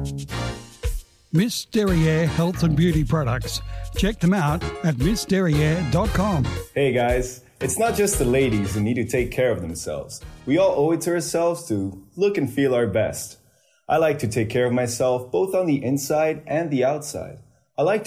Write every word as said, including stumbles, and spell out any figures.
Miss Derriere Health and Beauty Products. Check them out at miss derriere dot com. Hey guys, it's not just the ladies who need to take care of themselves. We all owe it to ourselves to look and feel our best. I like to take care of myself both on the inside and the outside. I like